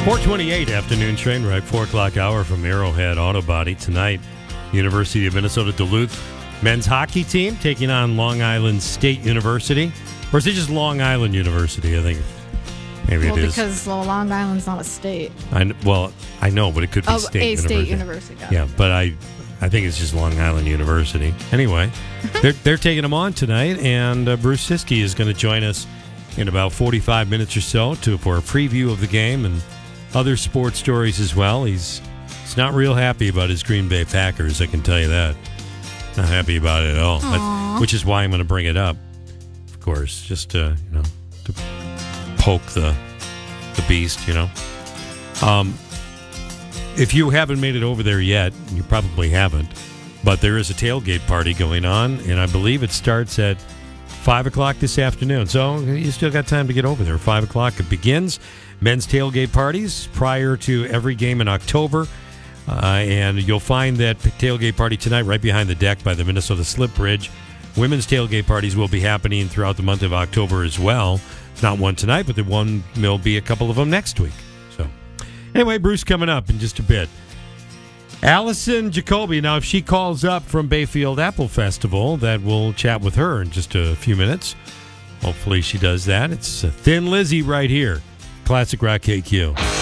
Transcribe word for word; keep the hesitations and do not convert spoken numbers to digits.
four twenty-eight afternoon train wreck, four o'clock hour from Arrowhead Auto Body. Tonight, University of Minnesota Duluth men's hockey team taking on Long Island State University. Or is it just Long Island University? I think maybe well, it is. because well, Long Island's not a state. I, kn- well, I know, but it could be Oh, State a University. state university. Got Yeah, it. but I I think it's just Long Island University. Anyway, they're, they're taking them on tonight, and uh, Bruce Siskey is going to join us in about forty-five minutes or so to for a preview of the game and other sports stories as well. He's he's not real happy about his Green Bay Packers, I can tell you that. Not happy about it at all, but, which is why I'm going to bring it up, of course, just to, you know, to poke the the beast, you know. Um, if you haven't made it over there yet, you probably haven't, but there is a tailgate party going on, and I believe it starts at five o'clock this afternoon. So you still got time to get over there. five o'clock it begins. Men's tailgate parties prior to every game in October. Uh, and you'll find that tailgate party tonight right behind the deck by the Minnesota Slip Bridge. Women's tailgate parties will be happening throughout the month of October as well. It's not one tonight, but the one will be a couple of them next week. So anyway, Bruce coming up in just a bit. Allison Jacoby, now if she calls up from Bayfield Apple Festival, that we'll chat with her in just a few minutes. Hopefully she does that. It's Thin Lizzy right here. Classic Rock K Q.